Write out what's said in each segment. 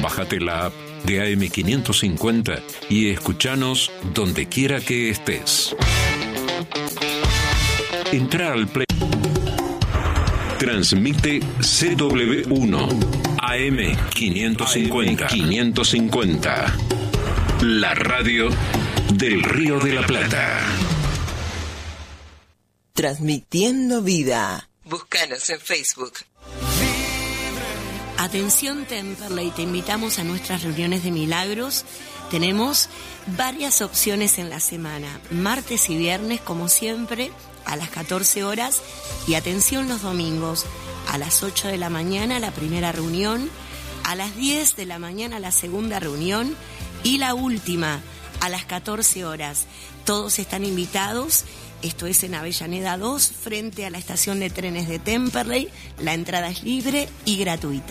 Bájate la app de AM550 y escuchanos donde quiera que estés. Entra al Play. Transmite CW1 AM550. La radio del Río de la Plata. Transmitiendo vida. Búscanos en Facebook. Atención Temperley, te invitamos a nuestras reuniones de milagros. Tenemos varias opciones en la semana, martes y viernes como siempre a las 14 horas y atención los domingos a las 8 de la mañana la primera reunión, a las 10 de la mañana la segunda reunión y la última a las 14 horas. Todos están invitados. Esto es en Avellaneda 2, frente a la estación de trenes de Temperley. La entrada es libre y gratuita.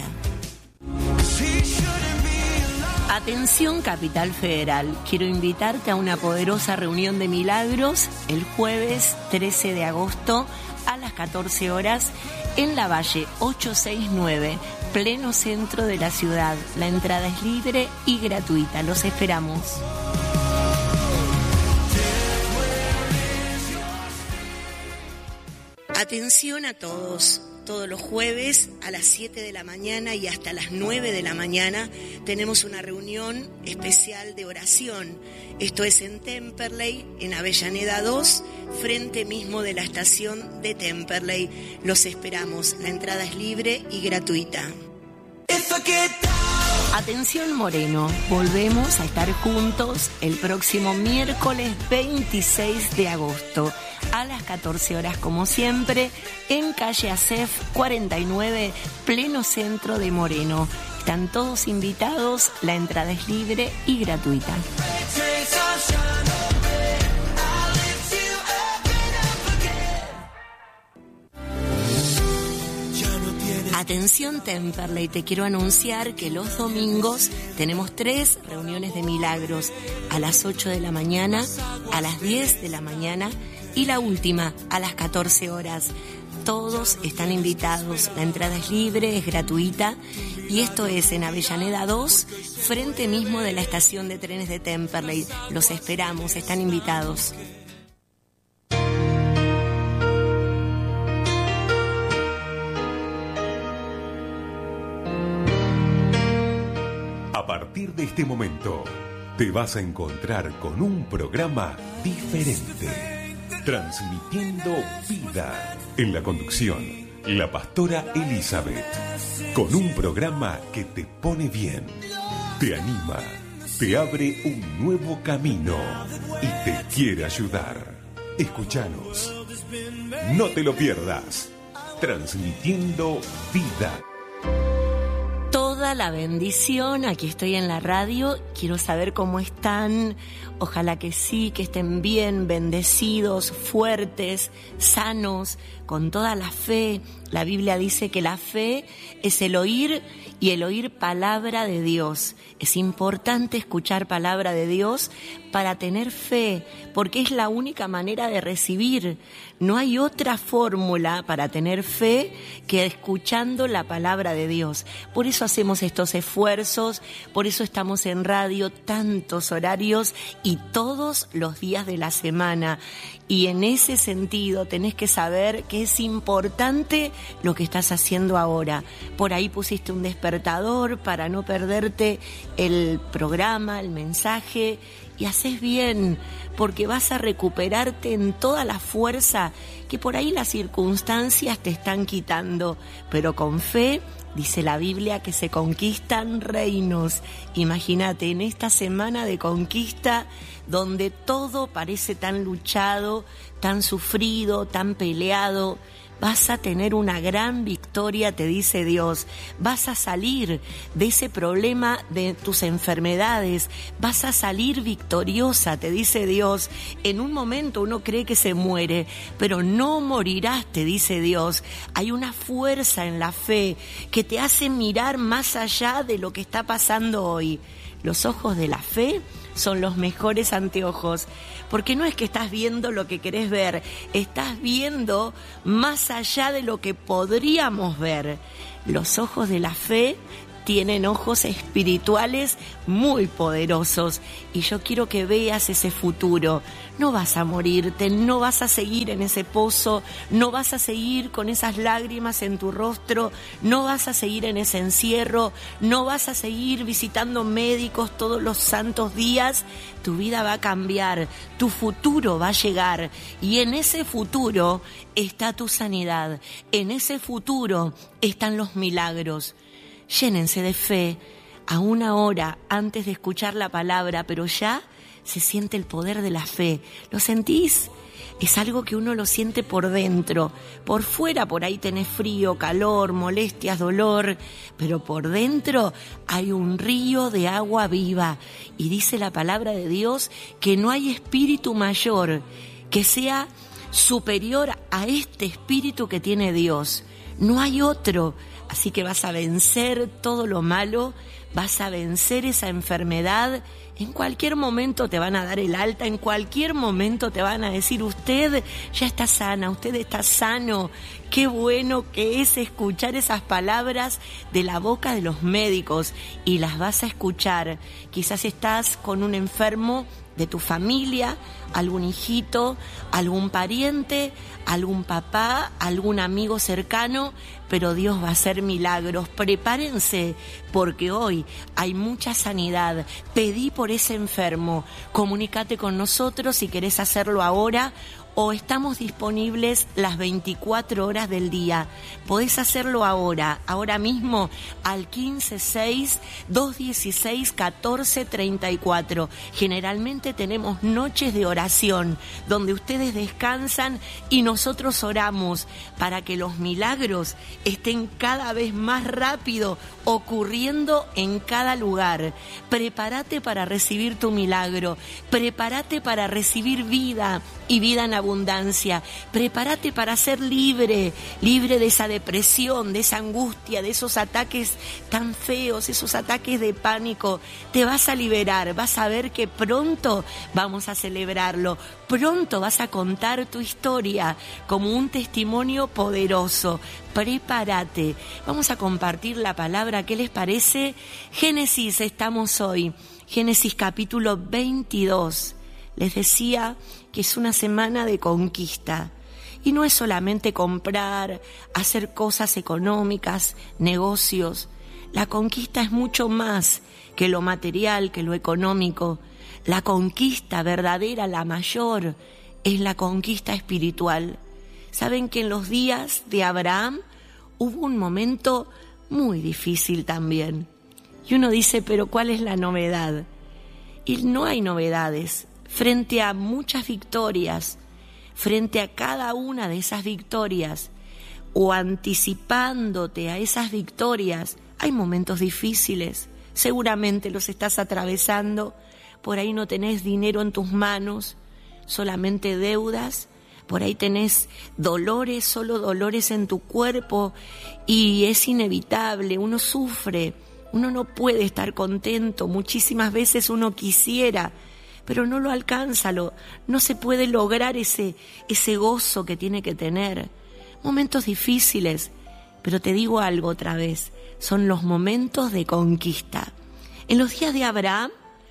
Atención Capital Federal, quiero invitarte a una poderosa reunión de milagros el jueves 13 de agosto a las 14 horas en la Valle 869, pleno centro de la ciudad. La entrada es libre y gratuita. Los esperamos. Atención a todos. Todos los jueves a las 7 de la mañana y hasta las 9 de la mañana tenemos una reunión especial de oración. Esto es en Temperley, en Avellaneda 2, frente mismo de la estación de Temperley. Los esperamos. La entrada es libre y gratuita. Atención Moreno, volvemos a estar juntos el próximo miércoles 26 de agosto a las 14 horas como siempre en calle Acef 49, pleno centro de Moreno. Están todos invitados, la entrada es libre y gratuita. Atención Temperley, te quiero anunciar que los domingos tenemos 3 reuniones de milagros, a las 8 de la mañana, a las 10 de la mañana y la última a las 14 horas. Todos están invitados, la entrada es libre, es gratuita y esto es en Avellaneda 2, frente mismo de la estación de trenes de Temperley. Los esperamos, están invitados. A partir de este momento, te vas a encontrar con un programa diferente, transmitiendo vida. En la conducción, la pastora Elizabeth, con un programa que te pone bien, te anima, te abre un nuevo camino y te quiere ayudar. Escúchanos, no te lo pierdas, transmitiendo vida. Toda la bendición, aquí estoy en la radio, quiero saber cómo están, ojalá que sí, que estén bien, bendecidos, fuertes, sanos, con toda la fe. La Biblia dice que la fe es el oír y el oír palabra de Dios. Es importante escuchar palabra de Dios para tener fe, porque es la única manera de recibir. No hay otra fórmula para tener fe que escuchando la palabra de Dios. Por eso hacemos estos esfuerzos, por eso estamos en radio tantos horarios y todos los días de la semana. Y en ese sentido tenés que saber que es importante lo que estás haciendo ahora. Por ahí pusiste un despertador para no perderte el programa, el mensaje, y haces bien, porque vas a recuperarte en toda la fuerza que por ahí las circunstancias te están quitando, pero con fe, dice la Biblia, que se conquistan reinos. Imagínate, en esta semana de conquista, donde todo parece tan luchado, tan sufrido, tan peleado, vas a tener una gran victoria, te dice Dios. Vas a salir de ese problema de tus enfermedades. Vas a salir victoriosa, te dice Dios. En un momento uno cree que se muere, pero no morirás, te dice Dios. Hay una fuerza en la fe que te hace mirar más allá de lo que está pasando hoy. Los ojos de la fe son los mejores anteojos, porque no es que estás viendo lo que querés ver, estás viendo más allá de lo que podríamos ver. Los ojos de la fe tienen ojos espirituales muy poderosos y yo quiero que veas ese futuro. No vas a morirte, no vas a seguir en ese pozo, no vas a seguir con esas lágrimas en tu rostro, no vas a seguir en ese encierro, no vas a seguir visitando médicos todos los santos días. Tu vida va a cambiar, tu futuro va a llegar y en ese futuro está tu sanidad, en ese futuro están los milagros. Llénense de fe a una hora antes de escuchar la palabra, pero ya se siente el poder de la fe. ¿Lo sentís? Es algo que uno lo siente por dentro. Por fuera, por ahí tenés frío, calor, molestias, dolor, pero por dentro hay un río de agua viva. Y dice la palabra de Dios que no hay espíritu mayor que sea superior a este espíritu que tiene Dios. No hay otro. Así que vas a vencer todo lo malo, vas a vencer esa enfermedad. En cualquier momento te van a dar el alta, en cualquier momento te van a decir, usted ya está sana, usted está sano. Qué bueno que es escuchar esas palabras de la boca de los médicos y las vas a escuchar. Quizás estás con un enfermo de tu familia, algún hijito, algún pariente, algún papá, algún amigo cercano, pero Dios va a hacer milagros. Prepárense, porque hoy hay mucha sanidad. Pedí por ese enfermo. Comunícate con nosotros si querés hacerlo ahora o estamos disponibles las 24 horas del día. Podés hacerlo ahora mismo al 156-216-1434. Generalmente tenemos noches de oración donde ustedes descansan y nosotros oramos para que los milagros estén cada vez más rápido ocurriendo en cada lugar. Prepárate para recibir tu milagro, prepárate para recibir vida y vida en abundancia. Prepárate para ser libre de esa depresión, de esa angustia, de esos ataques tan feos, esos ataques de pánico. Te vas a liberar, vas a ver que pronto vamos a celebrarlo, pronto vas a contar tu historia como un testimonio poderoso. Prepárate, vamos a compartir la palabra, ¿qué les parece? Génesis, estamos hoy, Génesis capítulo 22. Les decía que es una semana de conquista y no es solamente comprar, hacer cosas económicas, negocios. La conquista es mucho más que lo material, que lo económico. La conquista verdadera, la mayor, es la conquista espiritual. Saben que en los días de Abraham hubo un momento muy difícil también. Y uno dice, pero ¿cuál es la novedad? Y no hay novedades. Frente a muchas victorias, frente a cada una de esas victorias o anticipándote a esas victorias, hay momentos difíciles. Seguramente los estás atravesando, por ahí no tenés dinero en tus manos, solamente deudas, por ahí tenés dolores, solo dolores en tu cuerpo y es inevitable, uno sufre, uno no puede estar contento, muchísimas veces uno quisiera, pero no lo alcanza, no se puede lograr ese gozo que tiene que tener. Momentos difíciles, pero te digo algo otra vez, son los momentos de conquista. En los días de Abraham,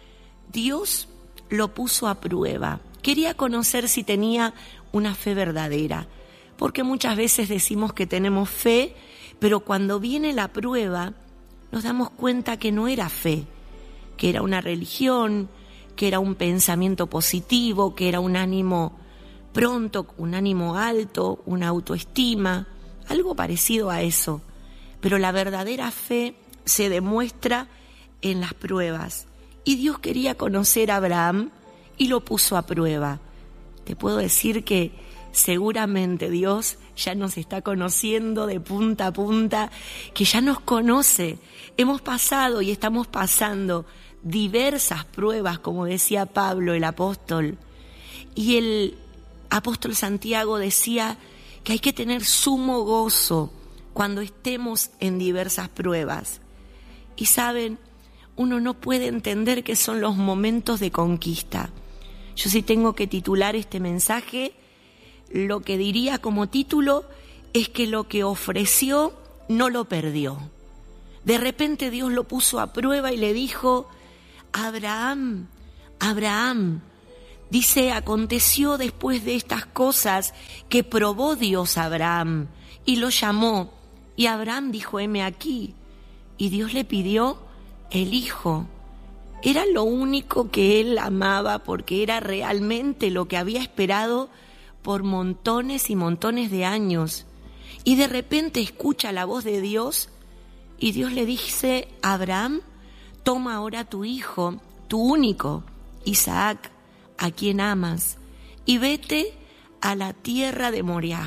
Dios lo puso a prueba. Quería conocer si tenía una fe verdadera, porque muchas veces decimos que tenemos fe, pero cuando viene la prueba, nos damos cuenta que no era fe, que era una religión, que era un pensamiento positivo, que era un ánimo pronto, un ánimo alto, una autoestima, algo parecido a eso. Pero la verdadera fe se demuestra en las pruebas. Y Dios quería conocer a Abraham y lo puso a prueba. Te puedo decir que seguramente Dios ya nos está conociendo de punta a punta, que ya nos conoce. Hemos pasado y estamos pasando diversas pruebas, como decía Pablo, el apóstol. Y el apóstol Santiago decía que hay que tener sumo gozo cuando estemos en diversas pruebas. Y saben, uno no puede entender que son los momentos de conquista. Yo sí tengo que titular este mensaje, lo que diría como título es que lo que ofreció no lo perdió. De repente Dios lo puso a prueba y le dijo: Abraham, Abraham. Dice, aconteció después de estas cosas que probó Dios a Abraham y lo llamó. Y Abraham dijo: heme aquí. Y Dios le pidió el hijo. Era lo único que él amaba, porque era realmente lo que había esperado por montones y montones de años. Y de repente escucha la voz de Dios y Dios le dice: Abraham, toma ahora tu hijo, tu único, Isaac, a quien amas, y vete a la tierra de Moriah.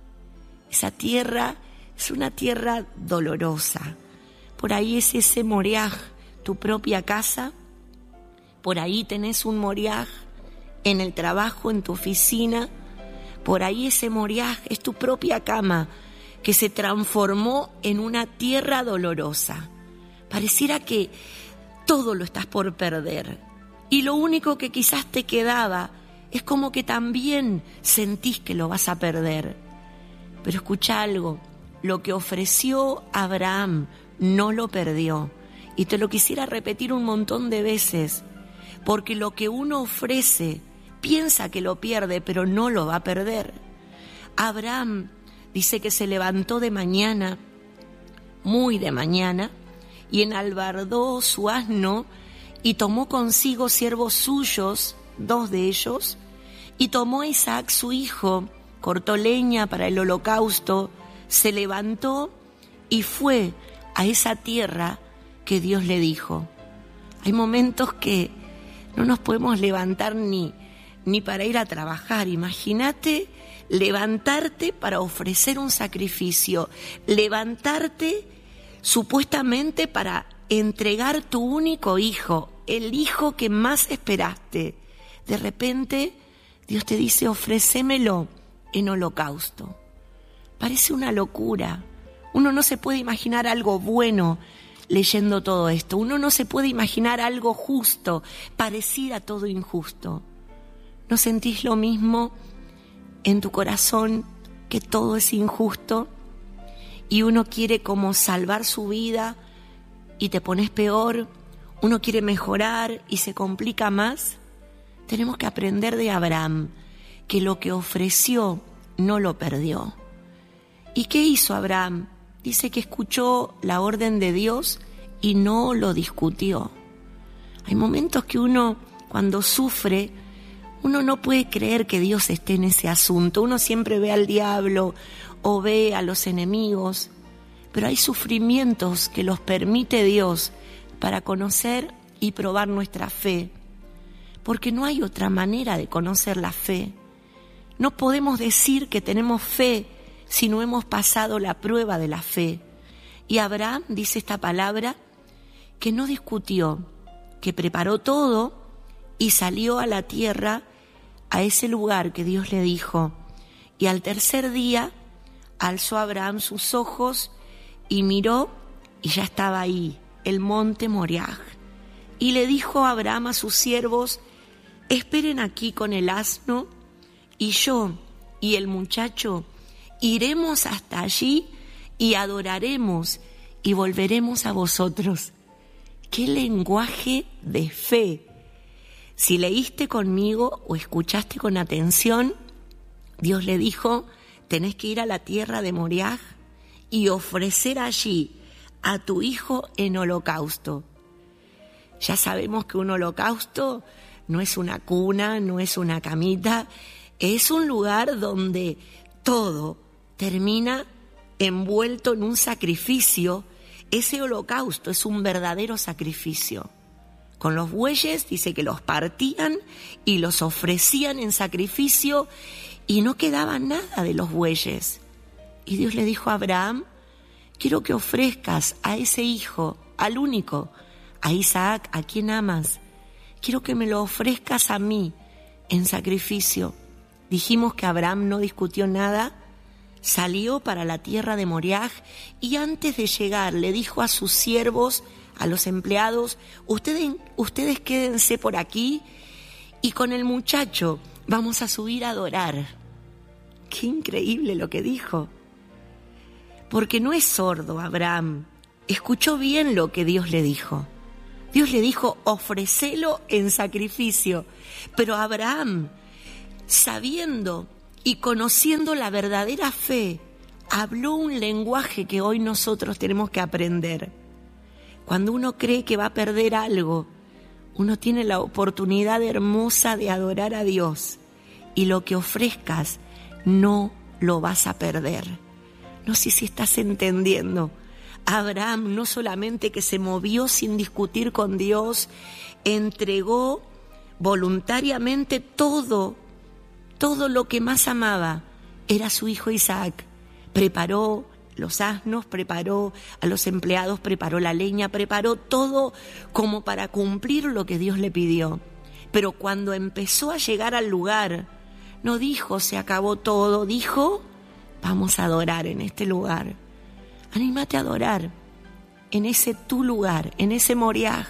Esa tierra es una tierra dolorosa. Por ahí es ese Moriah, tu propia casa. Por ahí tenés un Moriah en el trabajo, en tu oficina. Por ahí ese Moriah es tu propia cama, que se transformó en una tierra dolorosa. Pareciera que todo lo estás por perder. Y lo único que quizás te quedaba es como que también sentís que lo vas a perder. Pero escucha algo, lo que ofreció Abraham no lo perdió. Y te lo quisiera repetir un montón de veces, porque lo que uno ofrece piensa que lo pierde, pero no lo va a perder. Abraham dice que se levantó de mañana, muy de mañana, y enalbardó su asno y tomó consigo siervos suyos, 2 de ellos, y tomó a Isaac su hijo, cortó leña para el holocausto, se levantó y fue a esa tierra que Dios le dijo. Hay momentos que no nos podemos levantar ni para ir a trabajar. Imagínate levantarte para ofrecer un sacrificio, levantarte supuestamente para entregar tu único hijo, el hijo que más esperaste. De repente Dios te dice: ofrécemelo en holocausto. Parece una locura. Uno no se puede imaginar algo bueno leyendo todo esto. Uno no se puede imaginar algo justo, pareciera todo injusto. ¿No sentís lo mismo en tu corazón, que todo es injusto? Y uno quiere como salvar su vida y te pones peor. Uno quiere mejorar y se complica más. Tenemos que aprender de Abraham, que lo que ofreció no lo perdió. ¿Y qué hizo Abraham? Dice que escuchó la orden de Dios y no lo discutió. Hay momentos que uno, cuando sufre, uno no puede creer que Dios esté en ese asunto. Uno siempre ve al diablo o ve a los enemigos, pero hay sufrimientos que los permite Dios para conocer y probar nuestra fe, porque no hay otra manera de conocer la fe. No podemos decir que tenemos fe si no hemos pasado la prueba de la fe. Y Abraham, dice esta palabra, que no discutió, que preparó todo y salió a la tierra, a ese lugar que Dios le dijo. Y al tercer día alzó Abraham sus ojos y miró, y ya estaba ahí, el monte Moriah. Y le dijo Abraham a sus siervos: esperen aquí con el asno, y yo y el muchacho iremos hasta allí y adoraremos y volveremos a vosotros. ¡Qué lenguaje de fe! Si leíste conmigo o escuchaste con atención, Dios le dijo: tenés que ir a la tierra de Moriah y ofrecer allí a tu hijo en holocausto. Ya sabemos que un holocausto no es una cuna, no es una camita, es un lugar donde todo termina envuelto en un sacrificio. Ese holocausto es un verdadero sacrificio. Con los bueyes dice que los partían y los ofrecían en sacrificio y no quedaba nada de los bueyes. Y Dios le dijo a Abraham: quiero que ofrezcas a ese hijo, al único, a Isaac, a quien amas. Quiero que me lo ofrezcas a mí en sacrificio. Dijimos que Abraham no discutió nada, salió para la tierra de Moriah y antes de llegar le dijo a sus siervos, a los empleados: ustedes quédense por aquí y con el muchacho vamos a subir a adorar. Qué increíble lo que dijo. Porque no es sordo Abraham, escuchó bien lo que Dios le dijo. Dios le dijo, ofrécelo en sacrificio. Pero Abraham, sabiendo y conociendo la verdadera fe, habló un lenguaje que hoy nosotros tenemos que aprender. Cuando uno cree que va a perder algo, uno tiene la oportunidad hermosa de adorar a Dios, y lo que ofrezcas no lo vas a perder. No sé si estás entendiendo. Abraham no solamente que se movió sin discutir con Dios, entregó voluntariamente todo lo que más amaba, era su hijo Isaac. Preparó los asnos, preparó a los empleados, preparó la leña, preparó todo como para cumplir lo que Dios le pidió. Pero cuando empezó a llegar al lugar, no dijo se acabó todo, dijo vamos a adorar en este lugar. Anímate a adorar en ese tu lugar, en ese Moriah,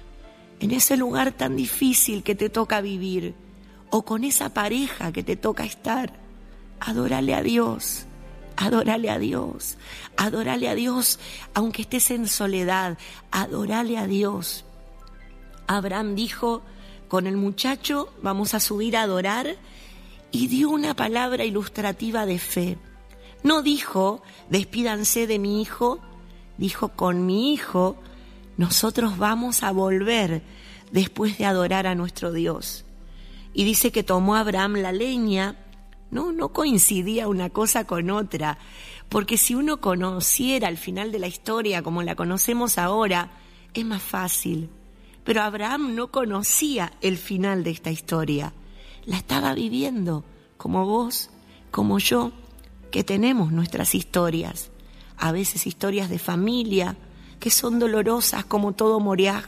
en ese lugar tan difícil que te toca vivir, o con esa pareja que te toca estar. Adórale a Dios. Adórale a Dios, adórale a Dios, aunque estés en soledad, adórale a Dios. Abraham dijo, con el muchacho vamos a subir a adorar, y dio una palabra ilustrativa de fe. No dijo, despídanse de mi hijo, dijo, con mi hijo nosotros vamos a volver después de adorar a nuestro Dios. Y dice que tomó Abraham la leña. No coincidía una cosa con otra, porque si uno conociera el final de la historia como la conocemos ahora, es más fácil. Pero Abraham no conocía el final de esta historia, la estaba viviendo, como vos, como yo, que tenemos nuestras historias, a veces historias de familia, que son dolorosas como todo Moriah,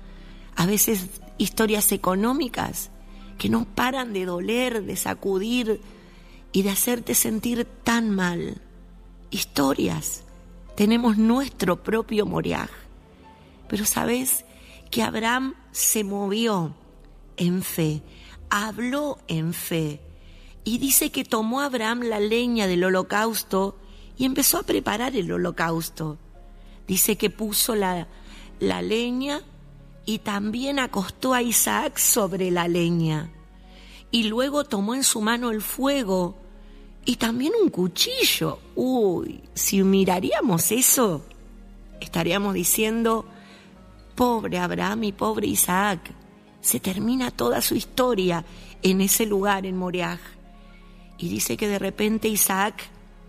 a veces historias económicas, que no paran de doler, de sacudir, y de hacerte sentir tan mal. Historias. Tenemos nuestro propio Moriah. Pero sabes que Abraham se movió en fe, habló en fe. Y dice que tomó Abraham la leña del holocausto y empezó a preparar el holocausto. Dice que puso la leña y también acostó a Isaac sobre la leña. Y luego tomó en su mano el fuego y también un cuchillo. Si miraríamos eso, estaríamos diciendo, pobre Abraham y pobre Isaac, se termina toda su historia en ese lugar, en Moriah. Y dice que de repente Isaac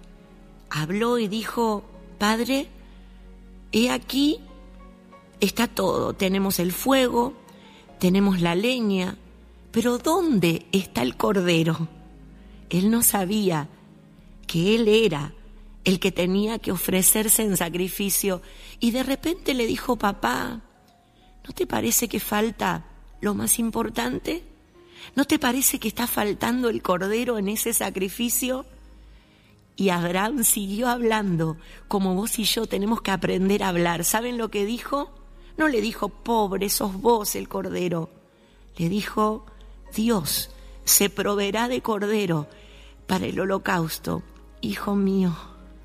habló y dijo, Padre, he aquí, está todo, tenemos el fuego, tenemos la leña, pero ¿dónde está el cordero? Él no sabía que él era el que tenía que ofrecerse en sacrificio, y de repente le dijo, papá, ¿no te parece que falta lo más importante? ¿No te parece que está faltando el cordero en ese sacrificio? Y Abraham siguió hablando como vos y yo tenemos que aprender a hablar. ¿Saben lo que dijo? No le dijo, pobre, sos vos el cordero. Le dijo, Dios se proveerá de cordero para el holocausto. Hijo mío,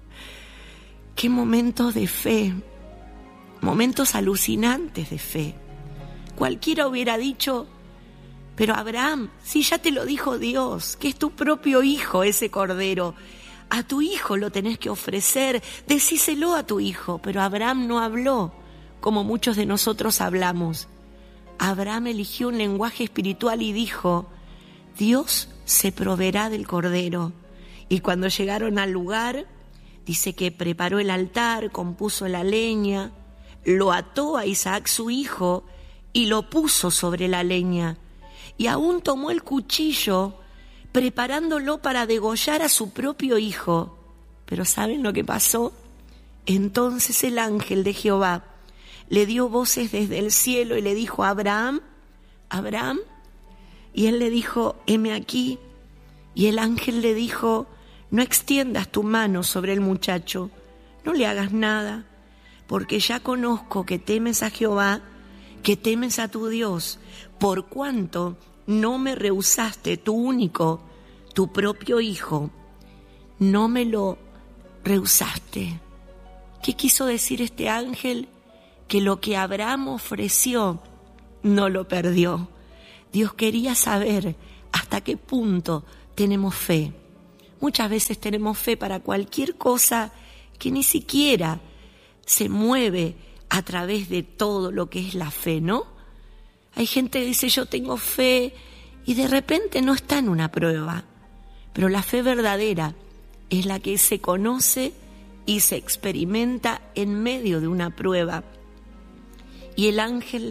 qué momentos de fe, momentos alucinantes de fe. Cualquiera hubiera dicho, pero Abraham, si ya te lo dijo Dios, que es tu propio hijo ese cordero, a tu hijo lo tenés que ofrecer, decíselo a tu hijo. Pero Abraham no habló como muchos de nosotros hablamos. Abraham eligió un lenguaje espiritual y dijo, Dios se proveerá del cordero. Y cuando llegaron al lugar, dice que preparó el altar, compuso la leña, lo ató a Isaac su hijo y lo puso sobre la leña. Y aún tomó el cuchillo, preparándolo para degollar a su propio hijo. Pero ¿saben lo que pasó? Entonces el ángel de Jehová le dio voces desde el cielo y le dijo, Abraham, Abraham. Y él le dijo, heme aquí. Y el ángel le dijo, no extiendas tu mano sobre el muchacho, no le hagas nada, porque ya conozco que temes a Jehová, que temes a tu Dios, por cuanto no me rehusaste tu único, tu propio hijo, no me lo rehusaste. ¿Qué quiso decir este ángel? Que lo que Abraham ofreció no lo perdió. Dios quería saber hasta qué punto tenemos fe. Muchas veces tenemos fe para cualquier cosa que ni siquiera se mueve a través de todo lo que es la fe, ¿no? Hay gente que dice yo tengo fe y de repente no está en una prueba. Pero la fe verdadera es la que se conoce y se experimenta en medio de una prueba. Y el ángel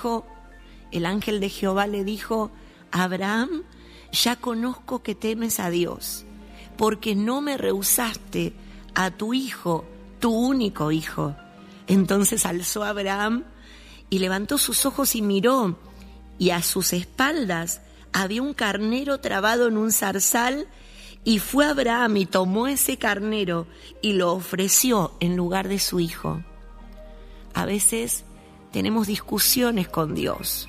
de Jehová le dijo: Abraham, ya conozco que temes a Dios, porque no me rehusaste a tu hijo, tu único hijo. Entonces alzó Abraham y levantó sus ojos y miró, y a sus espaldas había un carnero trabado en un zarzal, y fue Abraham y tomó ese carnero y lo ofreció en lugar de su hijo. A veces tenemos discusiones con Dios.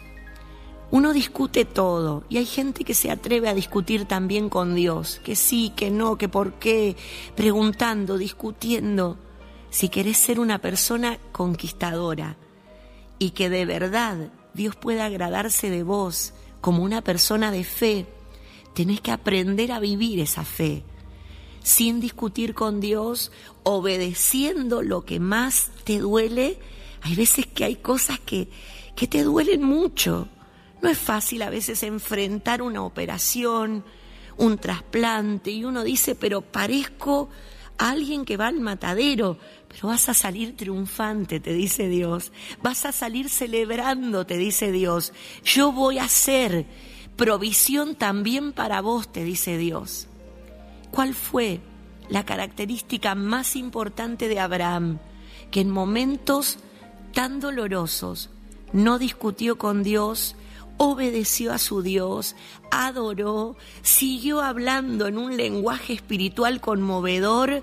Uno discute todo y hay gente que se atreve a discutir también con Dios, que sí, que no, que por qué, preguntando, discutiendo. Si querés ser una persona conquistadora y que de verdad Dios pueda agradarse de vos como una persona de fe, tenés que aprender a vivir esa fe, sin discutir con Dios, obedeciendo lo que más te duele. Hay veces que hay cosas que te duelen mucho. No es fácil a veces enfrentar una operación, un trasplante, y uno dice, pero parezco a alguien que va al matadero, pero vas a salir triunfante, te dice Dios. Vas a salir celebrando, te dice Dios. Yo voy a hacer provisión también para vos, te dice Dios. ¿Cuál fue la característica más importante de Abraham? Que en momentos tan dolorosos no discutió con Dios, obedeció a su Dios, adoró, siguió hablando en un lenguaje espiritual conmovedor,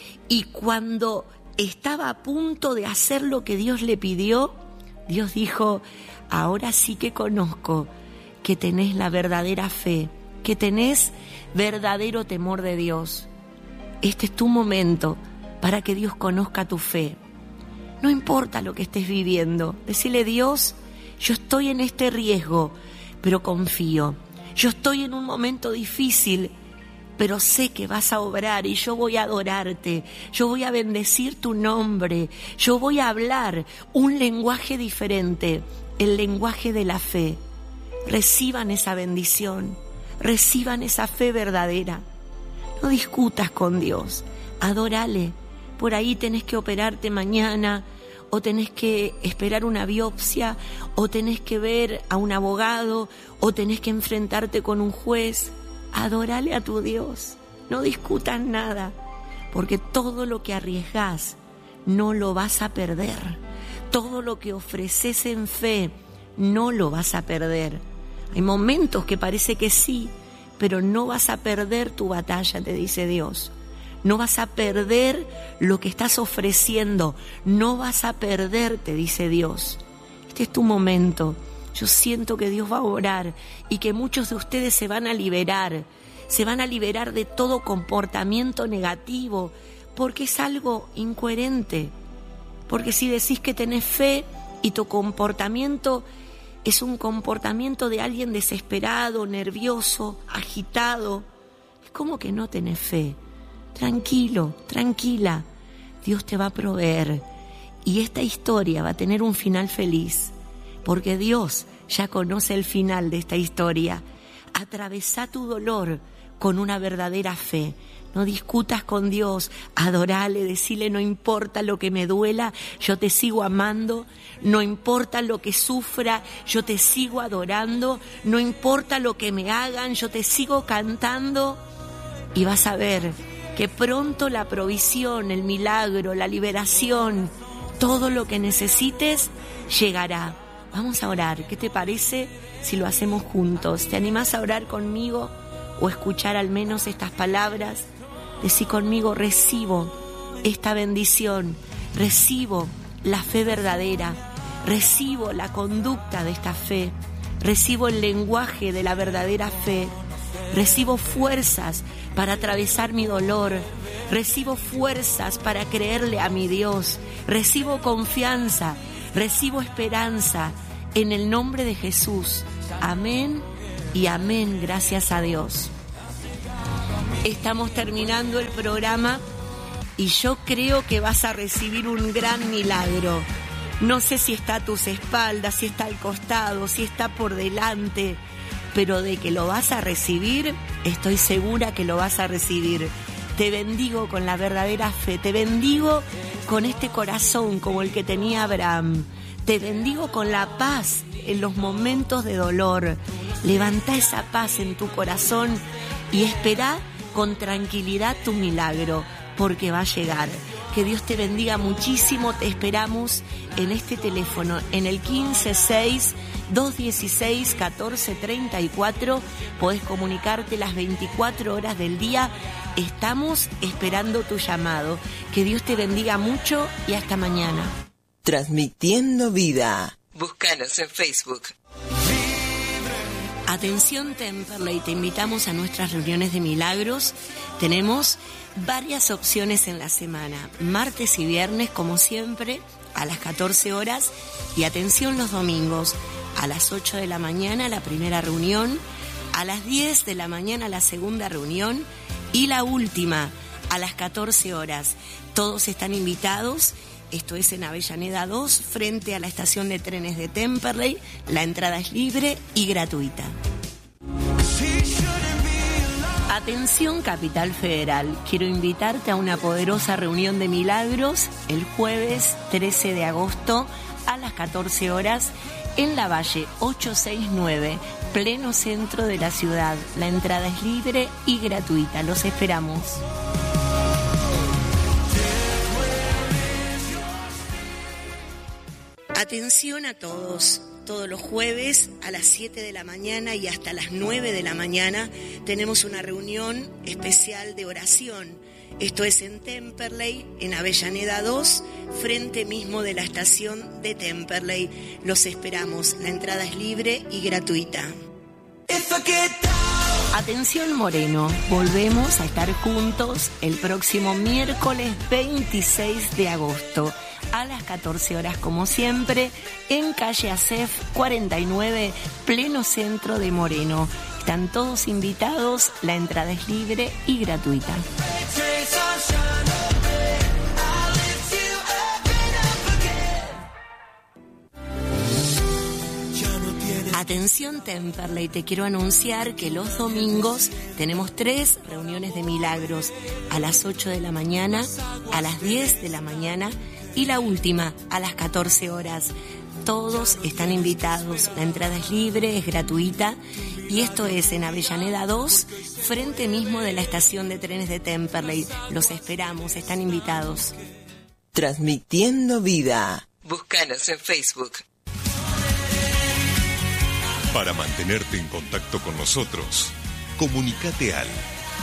y cuando estaba a punto de hacer lo que Dios le pidió, Dios dijo: ahora sí que conozco que tenés la verdadera fe, que tenés verdadero temor de Dios. Este es tu momento para que Dios conozca tu fe. No importa lo que estés viviendo, decile: Dios, yo estoy en este riesgo, pero confío. Yo estoy en un momento difícil, pero sé que vas a obrar y yo voy a adorarte. Yo voy a bendecir tu nombre. Yo voy a hablar un lenguaje diferente, el lenguaje de la fe. Reciban esa bendición, reciban esa fe verdadera. No discutas con Dios, adórale. Por ahí tenés que operarte mañana, o tenés que esperar una biopsia, o tenés que ver a un abogado, o tenés que enfrentarte con un juez. Adórale a tu Dios, no discutas nada, porque todo lo que arriesgás no lo vas a perder. Todo lo que ofreces en fe no lo vas a perder. Hay momentos que parece que sí, pero no vas a perder tu batalla, te dice Dios. No vas a perder lo que estás ofreciendo, no vas a perder, te dice Dios. Este es tu momento. Yo siento que Dios va a orar y que muchos de ustedes se van a liberar de todo comportamiento negativo, porque es algo incoherente. Porque si decís que tenés fe y tu comportamiento es un comportamiento de alguien desesperado, nervioso, agitado, es como que no tenés fe. Tranquilo, tranquila, Dios te va a proveer y esta historia va a tener un final feliz, porque Dios ya conoce el final de esta historia. Atravesá tu dolor con una verdadera fe. No discutas con Dios, adorale, decile: no importa lo que me duela, yo te sigo amando. No importa lo que sufra, yo te sigo adorando. No importa lo que me hagan, yo te sigo cantando. Y vas a ver que pronto la provisión, el milagro, la liberación, todo lo que necesites llegará. Vamos a orar. ¿Qué te parece si lo hacemos juntos? ¿Te animás a orar conmigo o escuchar al menos estas palabras? Decí conmigo: recibo esta bendición, recibo la fe verdadera, recibo la conducta de esta fe, recibo el lenguaje de la verdadera fe. Recibo fuerzas para atravesar mi dolor. recibo fuerzas para creerle a mi Dios, recibo confianza, recibo esperanza, en el nombre de Jesús. Amén y amén, gracias a Dios. Estamos terminando el programa y yo creo que vas a recibir un gran milagro. No sé si está a tus espaldas, si está al costado, si está por delante, pero de que lo vas a recibir, estoy segura que lo vas a recibir. Te bendigo con la verdadera fe, te bendigo con este corazón como el que tenía Abraham. Te bendigo con la paz en los momentos de dolor. Levanta esa paz en tu corazón y espera con tranquilidad tu milagro, porque va a llegar. Que Dios te bendiga muchísimo. Te esperamos en este teléfono, en el 156-216-1434. Podés comunicarte las 24 horas del día. Estamos esperando tu llamado. Que Dios te bendiga mucho y hasta mañana. Transmitiendo vida. Búscanos en Facebook. Atención Temperley, te invitamos a nuestras reuniones de milagros. Tenemos varias opciones en la semana, martes y viernes como siempre a las 14 horas y atención los domingos a las 8 de la mañana la primera reunión, a las 10 de la mañana la segunda reunión y la última a las 14 horas. Todos están invitados. Esto es en Avellaneda 2, frente a la estación de trenes de Temperley. La entrada es libre y gratuita. Atención Capital Federal, quiero invitarte a una poderosa reunión de milagros el jueves 13 de agosto a las 14 horas en la Valle 869, pleno centro de la ciudad. La entrada es libre y gratuita. Los esperamos. Atención a todos los jueves a las 7 de la mañana y hasta las 9 de la mañana tenemos una reunión especial de oración. Esto es en Temperley, en Avellaneda 2, frente mismo de la estación de Temperley. Los esperamos, la entrada es libre y gratuita. Atención Moreno, volvemos a estar juntos el próximo miércoles 26 de agosto. A las 14 horas como siempre, en calle Acef 49, pleno centro de Moreno. Están todos invitados, la entrada es libre y gratuita. Atención Temperley, te quiero anunciar que los domingos tenemos 3 reuniones de milagros, a las 8 de la mañana, a las 10 de la mañana y la última a las 14 horas. Todos están invitados, la entrada es libre, es gratuita y esto es en Avellaneda 2, frente mismo de la estación de trenes de Temperley. Los esperamos, están invitados. Transmitiendo vida. Búscanos en Facebook. Para mantenerte en contacto con nosotros, comunícate al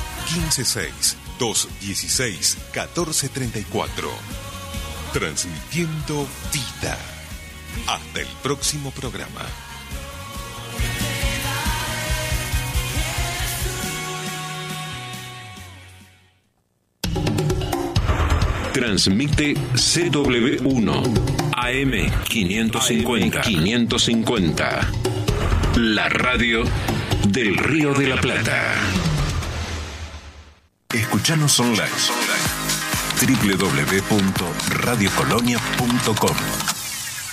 156-216-1434. Transmitiendo vida. Hasta el próximo programa. Transmite CW1 AM 550. La radio del Río de la Plata. Escuchanos online. www.radiocolonia.com